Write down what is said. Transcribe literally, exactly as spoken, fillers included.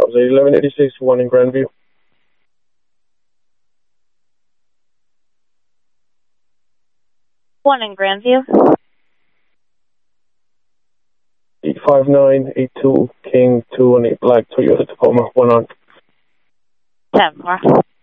was it eleven eighty-six, one in Grandview. One in Grandview. eight five nine eight two King two one eight Black Toyota Tacoma, one on. ten four.